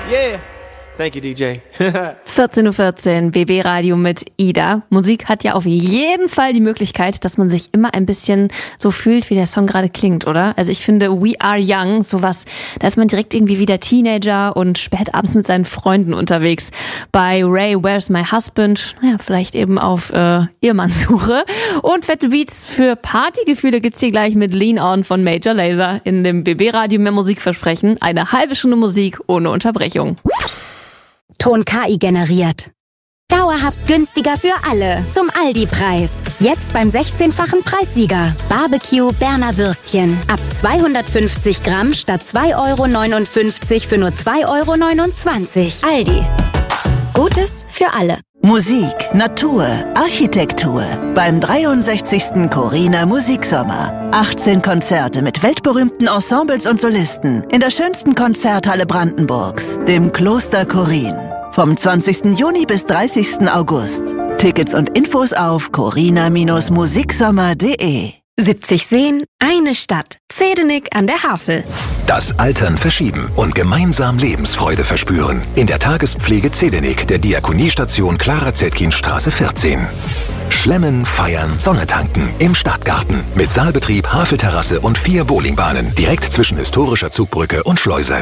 Yeah. Thank you, DJ. 14:14 Uhr, BB Radio mit Ida. Musik hat ja auf jeden Fall die Möglichkeit, dass man sich immer ein bisschen so fühlt, wie der Song gerade klingt, oder? Also ich finde We Are Young, sowas, da ist man direkt irgendwie wieder Teenager und spät abends mit seinen Freunden unterwegs. Bei Ray, Where's My Husband? Naja, vielleicht eben auf Ehemannssuche. Und fette Beats für Partygefühle gibt's hier gleich mit Lean On von Major Lazer. In dem BB Radio mehr Musik versprechen. Eine halbe Stunde Musik ohne Unterbrechung. Ton KI generiert. Dauerhaft günstiger für alle. Zum Aldi-Preis. Jetzt beim 16-fachen Preissieger. Barbecue Berner Würstchen. Ab 250 Gramm statt 2,59 € für nur 2,29 €. Aldi. Gutes für alle. Musik, Natur, Architektur. Beim 63. Corina Musiksommer. 18 Konzerte mit weltberühmten Ensembles und Solisten in der schönsten Konzerthalle Brandenburgs, dem Kloster Chorin. Vom 20. Juni bis 30. August. Tickets und Infos auf corina-musiksommer.de. 70 Seen, eine Stadt. Zedenik an der Havel. Das Altern verschieben und gemeinsam Lebensfreude verspüren. In der Tagespflege Zedenik der Diakoniestation Clara-Zetkin-Straße 14. Schlemmen, feiern, Sonne tanken im Stadtgarten. Mit Saalbetrieb, Havelterrasse und 4 Bowlingbahnen. Direkt zwischen historischer Zugbrücke und Schleuse.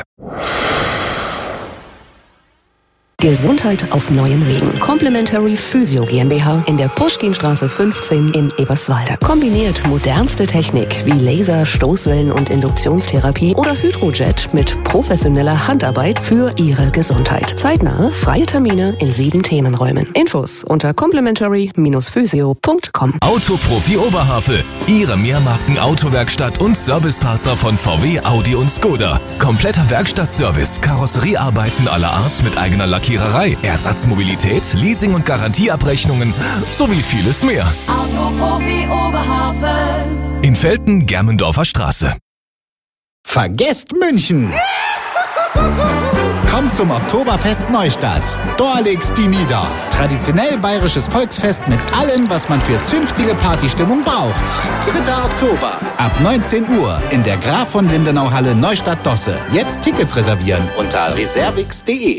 Gesundheit auf neuen Wegen. Complementary Physio GmbH in der Puschkinstraße 15 in Eberswalde. Kombiniert modernste Technik wie Laser, Stoßwellen und Induktionstherapie oder Hydrojet mit professioneller Handarbeit für Ihre Gesundheit. Zeitnahe, freie Termine in 7 Themenräumen. Infos unter complementary-physio.com. Autoprofi Oberhavel. Ihre Mehrmarken-Autowerkstatt und Servicepartner von VW, Audi und Skoda. Kompletter Werkstattservice, Karosseriearbeiten aller Art mit eigener Lackiererei, Ersatzmobilität, Leasing- und Garantieabrechnungen sowie vieles mehr. Autoprofi Oberhavel. In Velten, Germendorfer Straße. Vergesst München! Kommt zum Oktoberfest Neustadt. Da legt's die nieder. Traditionell bayerisches Volksfest mit allem, was man für zünftige Partystimmung braucht. 3. Oktober, ab 19 Uhr in der Graf von Lindenau-Halle Neustadt-Dosse. Jetzt Tickets reservieren unter reservix.de.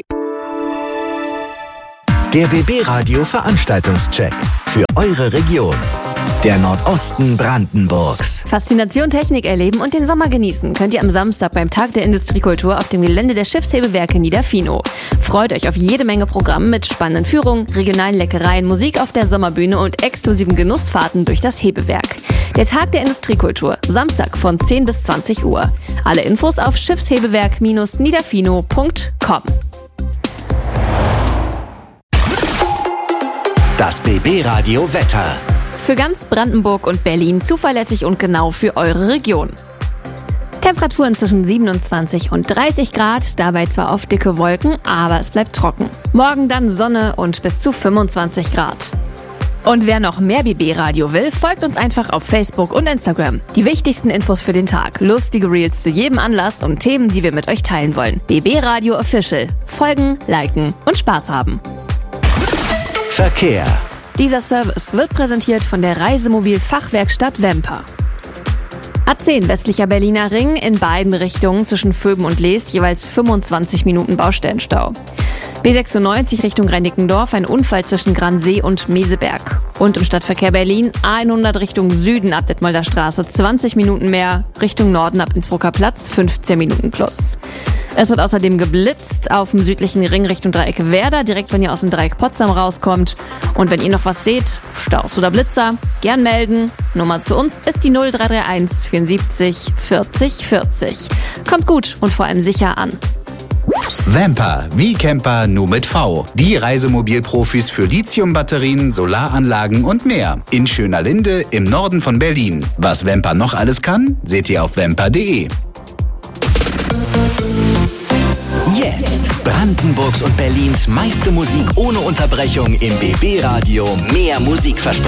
Der BB Radio Veranstaltungscheck für eure Region. Der Nordosten Brandenburgs. Faszination Technik erleben und den Sommer genießen könnt ihr am Samstag beim Tag der Industriekultur auf dem Gelände der Schiffshebewerke Niederfino. Freut euch auf jede Menge Programm mit spannenden Führungen, regionalen Leckereien, Musik auf der Sommerbühne und exklusiven Genussfahrten durch das Hebewerk. Der Tag der Industriekultur, Samstag von 10 bis 20 Uhr. Alle Infos auf schiffshebewerk-niederfino.com. Das BB Radio Wetter. Für ganz Brandenburg und Berlin zuverlässig und genau für eure Region. Temperaturen zwischen 27 und 30 Grad, dabei zwar oft dicke Wolken, aber es bleibt trocken. Morgen dann Sonne und bis zu 25 Grad. Und wer noch mehr BB-Radio will, folgt uns einfach auf Facebook und Instagram. Die wichtigsten Infos für den Tag, lustige Reels zu jedem Anlass und Themen, die wir mit euch teilen wollen. BB-Radio Official. Folgen, liken und Spaß haben. Verkehr. Dieser Service wird präsentiert von der Reisemobil-Fachwerkstatt Vemper. A10 westlicher Berliner Ring in beiden Richtungen zwischen Vöben und Lees jeweils 25 Minuten Baustellenstau. B96 Richtung Reinickendorf ein Unfall zwischen Gransee und Meseberg. Und im Stadtverkehr Berlin A100 Richtung Süden ab Detmolder Straße 20 Minuten mehr, Richtung Norden ab Innsbrucker Platz 15 Minuten plus. Es wird außerdem geblitzt auf dem südlichen Ring Richtung Dreieck Werder, direkt wenn ihr aus dem Dreieck Potsdam rauskommt. Und wenn ihr noch was seht, Staus oder Blitzer, gern melden. Nummer zu uns ist die 0331 74 40 40. Kommt gut und vor allem sicher an. Vemper, wie Camper, nur mit V. Die Reisemobilprofis für Lithiumbatterien, Solaranlagen und mehr. In Schönerlinde im Norden von Berlin. Was Vemper noch alles kann, seht ihr auf vemper.de. Jetzt Brandenburgs und Berlins meiste Musik ohne Unterbrechung im BB Radio. Mehr Musik versprechen.